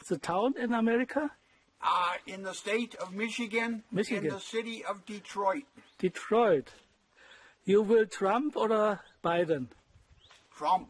the town in America? In the state of Michigan, Michigan. in the city of Detroit. Detroit. You will Trump oder Biden? Trump.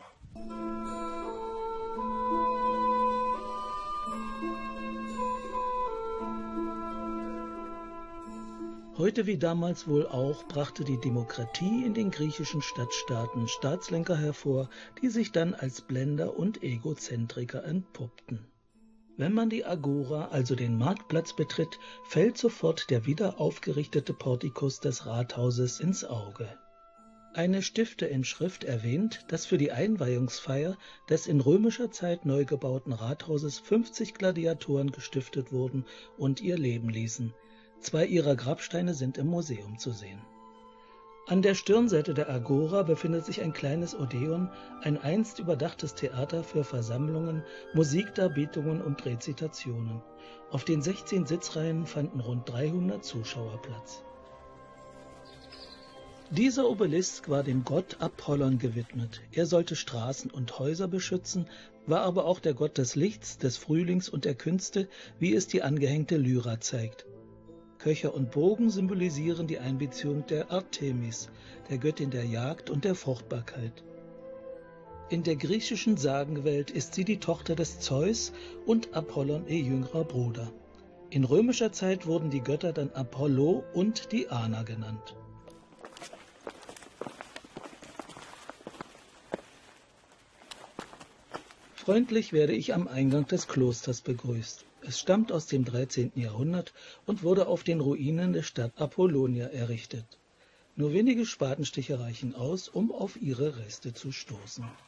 Heute wie damals wohl auch brachte die Demokratie in den griechischen Stadtstaaten Staatslenker hervor, die sich dann als Blender und Egozentriker entpuppten. Wenn man die Agora, also den Marktplatz, betritt, fällt sofort der wieder aufgerichtete Portikus des Rathauses ins Auge. Eine Stifterinschrift erwähnt, dass für die Einweihungsfeier des in römischer Zeit neu gebauten Rathauses 50 Gladiatoren gestiftet wurden und ihr Leben ließen. 2 ihrer Grabsteine sind im Museum zu sehen. An der Stirnseite der Agora befindet sich ein kleines Odeon, ein einst überdachtes Theater für Versammlungen, Musikdarbietungen und Rezitationen. Auf den 16 Sitzreihen fanden rund 300 Zuschauer Platz. Dieser Obelisk war dem Gott Apollon gewidmet. Er sollte Straßen und Häuser beschützen, war aber auch der Gott des Lichts, des Frühlings und der Künste, wie es die angehängte Lyra zeigt. Köcher und Bogen symbolisieren die Einbeziehung der Artemis, der Göttin der Jagd und der Fruchtbarkeit. In der griechischen Sagenwelt ist sie die Tochter des Zeus und Apollon ihr jüngerer Bruder. In römischer Zeit wurden die Götter dann Apollo und Diana genannt. Freundlich werde ich am Eingang des Klosters begrüßt. Es stammt aus dem 13. Jahrhundert und wurde auf den Ruinen der Stadt Apollonia errichtet. Nur wenige Spatenstiche reichen aus, um auf ihre Reste zu stoßen.